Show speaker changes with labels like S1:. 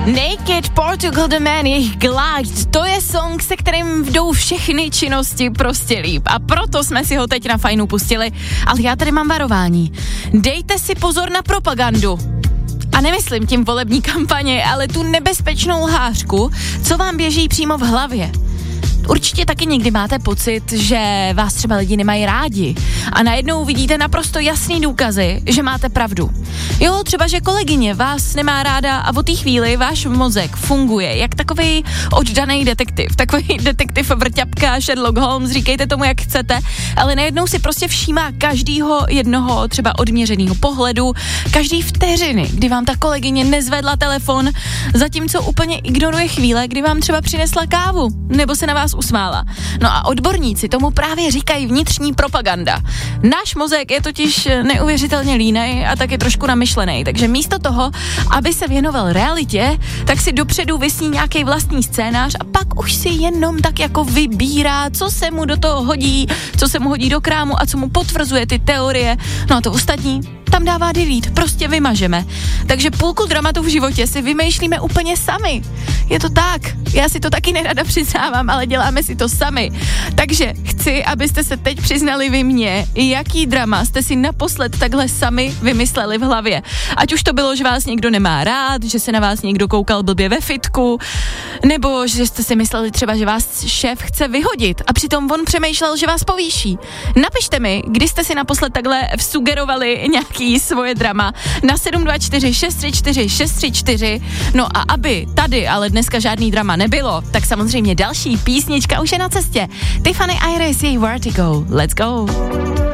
S1: Naked Portugal The Man, jejich Glide, to je song, se kterým jdou všechny činnosti prostě líp. A proto jsme si ho teď na Fajnu pustili. Ale já tady mám varování. Dejte si pozor na propagandu. A nemyslím tím volební kampaně, ale tu nebezpečnou lhářku, co vám běží přímo v hlavě. Určitě taky někdy máte pocit, že vás třeba lidi nemají rádi a najednou vidíte naprosto jasný důkazy, že máte pravdu. Jo, třeba, že kolegyně vás nemá ráda a od té chvíli váš mozek funguje jak takový oddaný detektiv, takový detektiv vrťapka, Sherlock Holmes, říkejte tomu, jak chcete, ale najednou si prostě všímá každýho jednoho třeba odměřenýho pohledu, každý vteřiny, kdy vám ta kolegyně nezvedla telefon, zatímco úplně ignoruje chvíle, kdy vám třeba přinesla kávu, nebo se na vás usmála. No a odborníci tomu právě říkají vnitřní propaganda. Náš mozek je totiž neuvěřitelně línej a taky trošku namyšlený, takže místo toho, aby se věnoval realitě, tak si dopředu vysní nějaký vlastní scénář a pak už si jenom tak jako vybírá, co se mu do toho hodí, co se mu hodí do krámu a co mu potvrzuje ty teorie. No a to ostatní tam dává delete, prostě vymažeme. Takže půlku dramatu v životě si vymýšlíme úplně sami. Je to tak, já si to taky nerada přiznávám, ale děláme si to sami. Takže chci, abyste se teď přiznali vy mně, jaký drama jste si naposled takhle sami vymysleli v hlavě. Ať už to bylo, že vás někdo nemá rád, že se na vás někdo koukal blbě ve fitku, nebo že jste si mysleli třeba, že vás šéf chce vyhodit a přitom on přemýšlel, že vás povýší. Napište mi, kdy jste si naposled takhle vsugerovali nějaký svoje drama na 724 634 634. No a aby tady ale dneska žádný drama nebylo, tak samozřejmě další písnička už je na cestě. Tiffany Iris, její Vertigo. Let's go.